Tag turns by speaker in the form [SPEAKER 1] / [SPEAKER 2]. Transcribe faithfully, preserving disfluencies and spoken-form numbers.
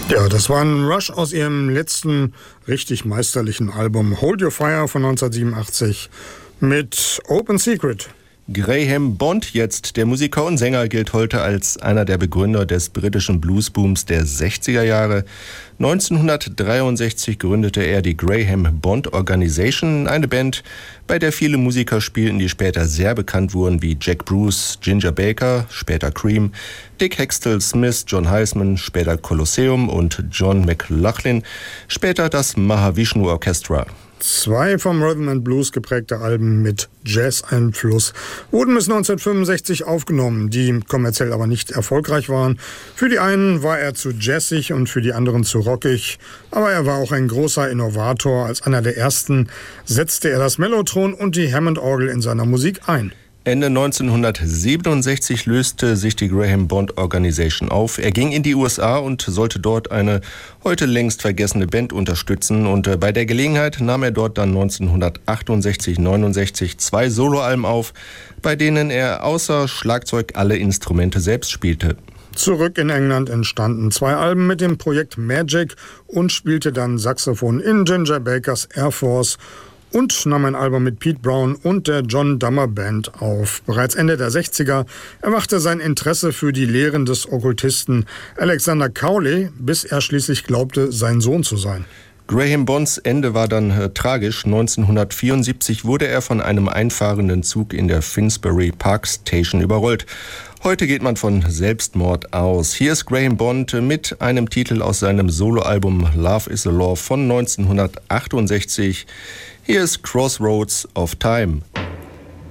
[SPEAKER 1] Ja, das war ein Rush aus ihrem letzten richtig meisterlichen Album Hold Your Fire von neunzehnhundertsiebenundachtzig mit Open Secret.
[SPEAKER 2] Graham Bond jetzt. Der Musiker und Sänger gilt heute als einer der Begründer des britischen Bluesbooms der sechziger Jahre. neunzehnhundertdreiundsechzig gründete er die Graham Bond Organisation, eine Band, bei der viele Musiker spielten, die später sehr bekannt wurden, wie Jack Bruce, Ginger Baker, später Cream, Dick Hextall Smith, John Heisman, später Colosseum und John McLaughlin, später das Mahavishnu Orchestra.
[SPEAKER 1] Zwei vom Rhythm and Blues geprägte Alben mit Jazz-Einfluss wurden bis neunzehnhundertfünfundsechzig aufgenommen, die kommerziell aber nicht erfolgreich waren. Für die einen war er zu jazzig und für die anderen zu rockig, aber er war auch ein großer Innovator. Als einer der ersten setzte er das Mellotron und die Hammond-Orgel in seiner Musik ein.
[SPEAKER 2] Ende neunzehnhundertsiebenundsechzig löste sich die Graham Bond Organisation auf. Er ging in die U S A und sollte dort eine heute längst vergessene Band unterstützen. Und bei der Gelegenheit nahm er dort dann neunzehnhundertachtundsechzig neunundsechzig zwei Soloalben auf, bei denen er außer Schlagzeug alle Instrumente selbst spielte.
[SPEAKER 1] Zurück in England entstanden zwei Alben mit dem Projekt Magic und spielte dann Saxophon in Ginger Bakers Air Force und nahm ein Album mit Pete Brown und der John Dummer Band auf. Bereits Ende der sechziger erwachte sein Interesse für die Lehren des Okkultisten Alexander Cowley, bis er schließlich glaubte, sein Sohn zu sein.
[SPEAKER 2] Graham Bonds Ende war dann äh, tragisch. neunzehnhundertvierundsiebzig wurde er von einem einfahrenden Zug in der Finsbury Park Station überrollt. Heute geht man von Selbstmord aus. Hier ist Graham Bond mit einem Titel aus seinem Soloalbum Love is a Law von neunzehnhundertachtundsechzig. Hier ist Crossroads of Time.